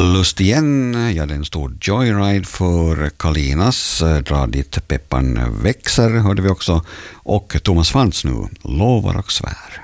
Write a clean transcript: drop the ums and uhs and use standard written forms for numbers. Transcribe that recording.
Lust igen, ja det är en stor joyride för Kalinas, Dra dit pepparn växer hörde vi också, och Thomas Faltz nu, Lovar och svär.